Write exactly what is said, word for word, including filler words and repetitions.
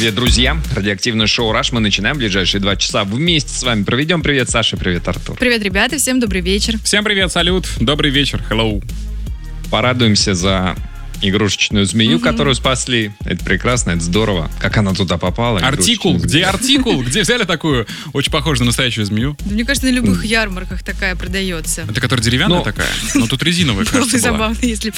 Привет, друзья. Радиоактивное шоу «Раш». Мы начинаем ближайшие два часа. Вместе с вами проведем. Привет, Саша. Привет, Артур. Привет, ребята. Всем добрый вечер. Всем привет, салют. Добрый вечер. Hello. Порадуемся за игрушечную змею, Мгм. которую спасли. Это прекрасно, это здорово. Как она туда попала? Артикул. игрушечная Где змея? артикул? Где взяли такую? Очень похожую на настоящую змею. Да, мне кажется, на любых ярмарках такая продается. Это которая деревянная Ну. такая? Но тут резиновая, Было бы кажется, была. забавно, если бы